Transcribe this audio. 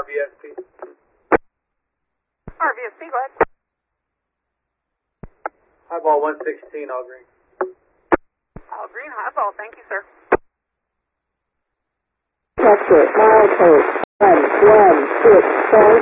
RVSP. RVSP, go ahead. Highball 116, all green. All green, highball, thank you, sir. Texas, milepost 116.